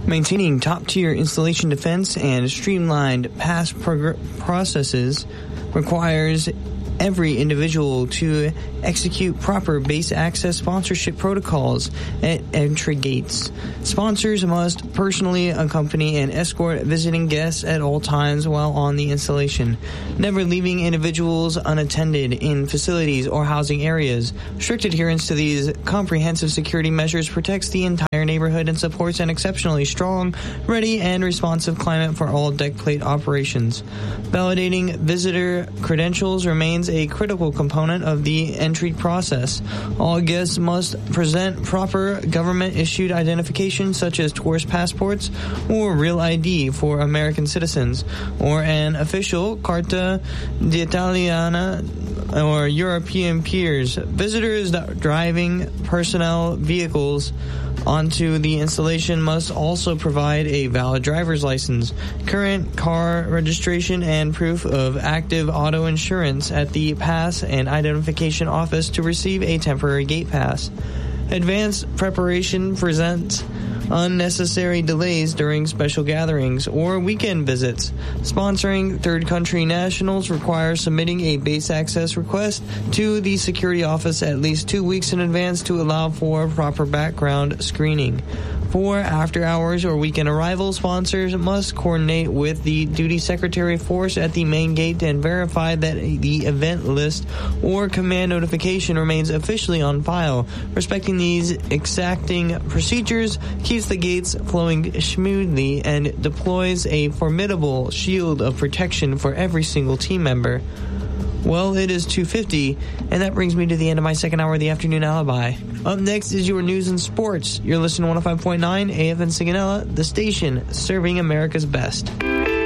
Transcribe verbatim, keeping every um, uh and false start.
Maintaining top-tier installation defense and streamlined pass prog- processes requires every individual to execute proper base access sponsorship protocols at entry gates. Sponsors must personally accompany and escort visiting guests at all times while on the installation, never leaving individuals unattended in facilities or housing areas. Strict adherence to these comprehensive security measures protects the entire neighborhood and supports an exceptionally strong, ready, and responsive climate for all deck plate operations. Validating visitor credentials remains a critical component of the entry process. All guests must present proper government-issued identification such as tourist passports or Real I D for American citizens, or an official Carta d'Italiana or European peers. Visitors driving personnel vehicles onto the installation must also provide a valid driver's license, current car registration, and proof of active auto insurance at the Pass and Identification Office to receive a temporary gate pass. Advanced preparation presents unnecessary delays during special gatherings or weekend visits. Sponsoring third country nationals requires submitting a base access request to the security office at least two weeks in advance to allow for proper background screening. For after-hours or weekend arrival, sponsors must coordinate with the duty secretary force at the main gate and verify that the event list or command notification remains officially on file. Respecting these exacting procedures keeps the gates flowing smoothly and deploys a formidable shield of protection for every single team member. Well, it is two fifty, and that brings me to the end of my second hour of the Afternoon Alibi. Up next is your news and sports. You're listening to one oh five point nine A F N Sigonella, the station serving America's best.